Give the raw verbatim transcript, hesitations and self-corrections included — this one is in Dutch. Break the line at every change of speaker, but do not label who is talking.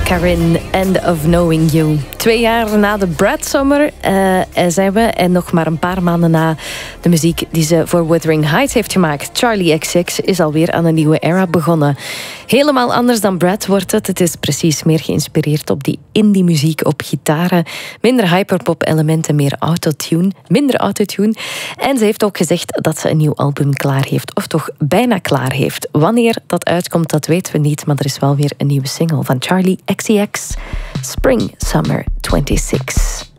Karin, End of Knowing You. Twee jaar na de Brad Summer uh, zijn we. En nog maar een paar maanden na de muziek die ze voor Wuthering Heights heeft gemaakt. Charli X C X is alweer aan een nieuwe era begonnen. Helemaal anders dan Brad wordt het. Het is precies meer geïnspireerd op die indie muziek, op gitaren. Minder hyperpop elementen, meer autotune. Minder autotune. En ze heeft ook gezegd dat ze een nieuw album klaar heeft. Of toch bijna klaar heeft. Wanneer dat uitkomt, dat weten we niet. Maar er is wel weer een nieuwe single van Charli X C X. Spring Summer twenty-six.